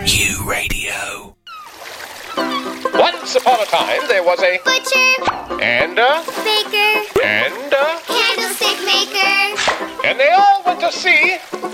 Q Radio. Once upon a time, there was a butcher and a baker and a candlestick maker. and they all went to see